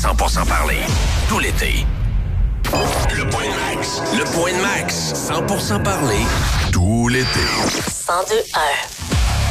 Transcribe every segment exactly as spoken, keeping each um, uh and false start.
cent pour cent parler. Tout l'été. Le Point de Max. Le Point de Max. cent pour cent parler. Tout l'été. cent deux un.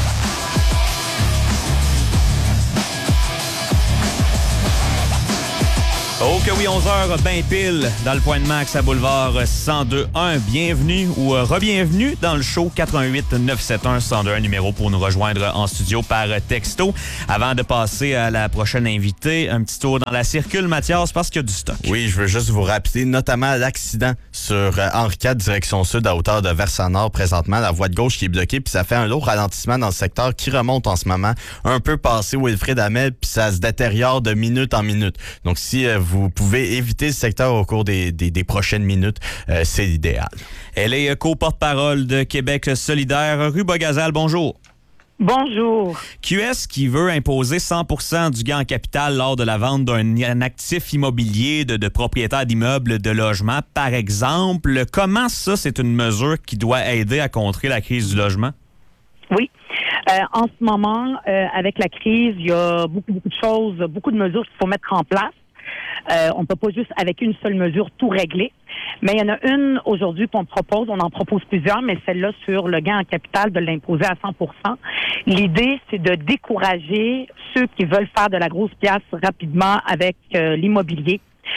Oh que oui, onze heures, ben pile, dans le Point de Max à Boulevard cent deux un. Bienvenue ou euh, re-bienvenue dans le show quatre un huit neuf sept un cent deux un, numéro pour nous rejoindre en studio par texto. Avant de passer à la prochaine invitée, un petit tour dans la circule, Mathias, parce qu'il y a du stock. Oui, je veux juste vous rappeler notamment l'accident sur euh, Henri quatre, direction sud, à hauteur de Versant-Nord présentement. La voie de gauche qui est bloquée, puis ça fait un lourd ralentissement dans le secteur qui remonte en ce moment, un peu passé Wilfrid Hamel, puis ça se détériore de minute en minute. Donc si euh, vous Vous pouvez éviter le secteur au cours des, des, des prochaines minutes. Euh, c'est l'idéal. Elle est co-porte-parole de Québec solidaire. Rue Bogazal, bonjour. Bonjour. Q S qui veut imposer cent pour cent du gain en capital lors de la vente d'un actif immobilier de, de propriétaire d'immeubles de logement, par exemple. Comment ça, c'est une mesure qui doit aider à contrer la crise du logement? Oui. Euh, en ce moment, euh, avec la crise, il y a beaucoup, beaucoup de choses, beaucoup de mesures qu'il faut mettre en place. Euh, on ne peut pas juste, avec une seule mesure, tout régler. Mais il y en a une aujourd'hui qu'on propose, on en propose plusieurs, mais celle-là sur le gain en capital, de l'imposer à cent pour cent. L'idée, c'est de décourager ceux qui veulent faire de la grosse pièce rapidement avec euh, l'immobilier.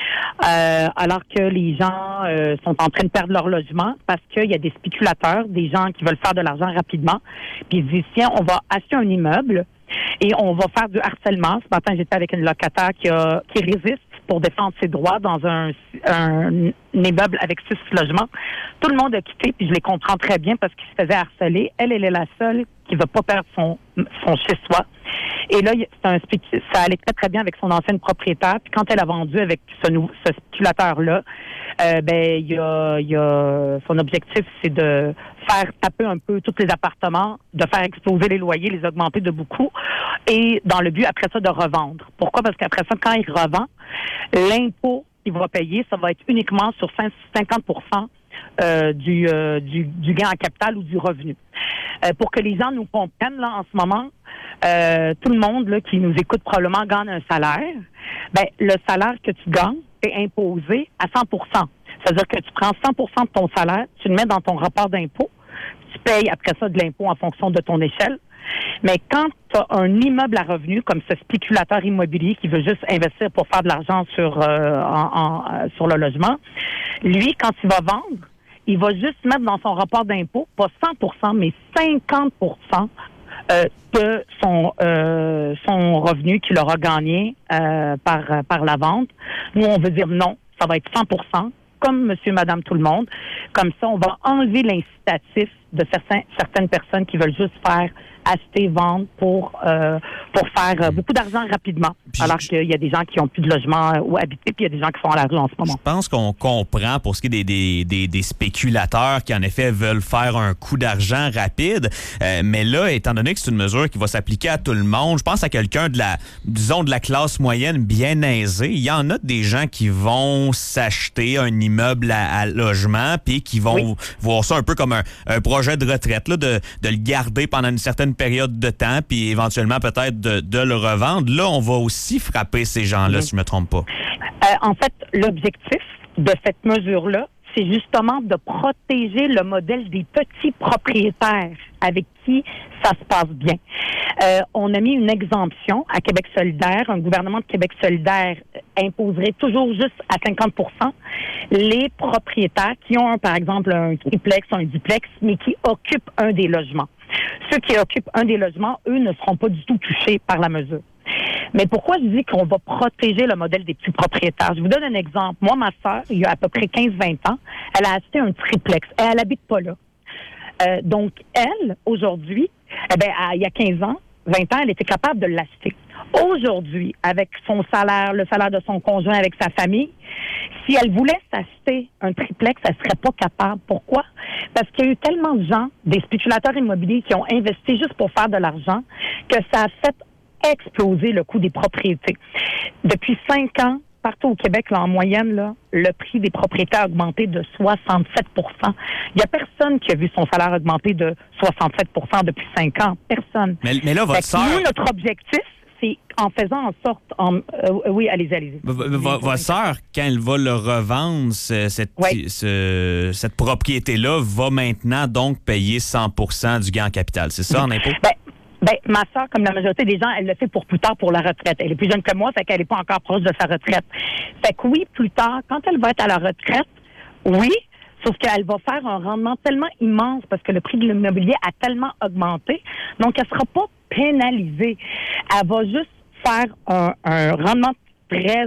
Euh, alors que les gens euh, sont en train de perdre leur logement parce qu'il y a des spéculateurs, des gens qui veulent faire de l'argent rapidement. Puis ils disent, tiens, on va acheter un immeuble et on va faire du harcèlement. Ce matin, j'étais avec une locataire qui, a, qui résiste pour défendre ses droits dans un, un, un immeuble avec six logements. Tout le monde a quitté, puis je les comprends très bien parce qu'ils se faisaient harceler. Elle, elle est la seule qui ne va pas perdre son, son chez-soi. Et là, c'est un, ça allait très, très bien avec son ancienne propriétaire. Puis quand elle a vendu avec ce, nouveau, ce spéculateur-là, euh, ben, il y a, il y a, son objectif, c'est de faire taper un peu tous les appartements, de faire exploser les loyers, les augmenter de beaucoup, et dans le but, après ça, de revendre. Pourquoi? Parce qu'après ça, quand il revend, l'impôt qu'il va payer, ça va être uniquement sur cinquante pour cent euh, du, euh, du, du gain en capital ou du revenu. Euh, pour que les gens nous comprennent, là, en ce moment, euh, tout le monde là, qui nous écoute probablement gagne un salaire. Ben, le salaire que tu gagnes est imposé à cent pour cent. C'est-à-dire que tu prends cent pour cent de ton salaire, tu le mets dans ton rapport d'impôt, tu payes après ça de l'impôt en fonction de ton échelle. Mais quand tu as un immeuble à revenu, comme ce spéculateur immobilier qui veut juste investir pour faire de l'argent sur, euh, en, en, euh, sur le logement, lui, quand il va vendre, il va juste mettre dans son rapport d'impôt, pas cent pour cent, mais cinquante pour cent euh, de son, euh, son revenu qu'il aura gagné euh, par, par la vente. Nous, on veut dire non, ça va être cent pour cent, comme monsieur, madame, tout le monde. Comme ça, on va enlever l'incitatif de certains, certaines personnes qui veulent juste faire acheter, vendre pour euh, pour faire euh, beaucoup d'argent rapidement. Puis alors qu'il y a des gens qui n'ont plus de logement euh, où habiter, puis il y a des gens qui sont à la rue en ce moment. Je pense qu'on comprend pour ce qui est des, des, des, des spéculateurs qui, en effet, veulent faire un coup d'argent rapide. Euh, mais là, étant donné que c'est une mesure qui va s'appliquer à tout le monde, je pense à quelqu'un de la, disons, de la classe moyenne bien aisée. Il y en a des gens qui vont s'acheter un immeuble à, à logement, puis qui vont oui. voir ça un peu comme un, un projet de retraite, là, de, de le garder pendant une certaine période de temps, puis éventuellement peut-être de, de le revendre. Là, on va aussi frapper ces gens-là, mmh. si je ne me trompe pas. Euh, en fait, l'objectif de cette mesure-là, c'est justement de protéger le modèle des petits propriétaires avec qui ça se passe bien. Euh, on a mis une exemption à Québec solidaire. Un gouvernement de Québec solidaire imposerait toujours juste à cinquante pour cent les propriétaires qui ont, par exemple, un triplex ou un duplex, mais qui occupent un des logements. Ceux qui occupent un des logements, eux, ne seront pas du tout touchés par la mesure. Mais pourquoi je dis qu'on va protéger le modèle des petits propriétaires? Je vous donne un exemple. Moi, ma sœur, il y a à peu près quinze vingt ans, elle a acheté un triplex et elle habite pas là. Euh, donc, elle, aujourd'hui, eh ben, il y a quinze ans, vingt ans, elle était capable de l'acheter. Aujourd'hui, avec son salaire, le salaire de son conjoint, avec sa famille, si elle voulait s'acheter un triplex, elle serait pas capable. Pourquoi? Parce qu'il y a eu tellement de gens, des spéculateurs immobiliers qui ont investi juste pour faire de l'argent, que ça a fait exploser le coût des propriétés. Depuis cinq ans, partout au Québec, là, en moyenne, là, le prix des propriétés a augmenté de soixante-sept pour cent. Il n'y a personne qui a vu son salaire augmenter de soixante-sept pour cent depuis cinq ans. Personne. Mais, mais là, votre sœur... Nous, notre objectif, c'est en faisant en sorte... En, euh, oui, allez-y, allez-y. Votre sœur, quand elle va le revendre, ce, cette, oui. ce, cette propriété-là va maintenant donc payer cent pour cent du gain en capital. C'est ça, en impôt? Ben, ben, ma soeur, comme la majorité des gens, elle le fait pour plus tard pour la retraite. Elle est plus jeune que moi, fait qu'elle n'est pas encore proche de sa retraite. Fait que oui, plus tard, quand elle va être à la retraite, oui, sauf qu'elle va faire un rendement tellement immense parce que le prix de l'immobilier a tellement augmenté. Donc, elle ne sera pas pénalisée. Elle va juste faire un, un rendement très